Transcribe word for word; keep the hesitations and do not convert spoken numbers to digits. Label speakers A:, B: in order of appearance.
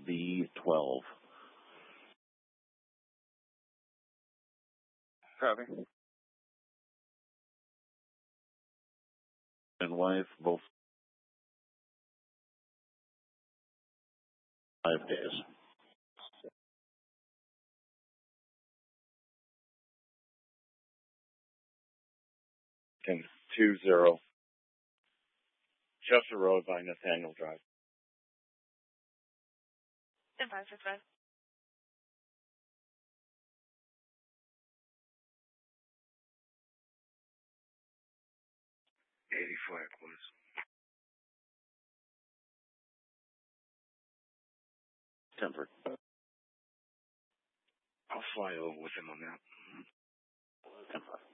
A: V twelve.
B: Copy.
A: And wife, both five days.
B: Ten two zero. Chester Road by Nathaniel Drive.
C: ten five six five.
B: Eighty flag, please.
A: Tempered.
B: I'll fly over with him on that.
A: ten five.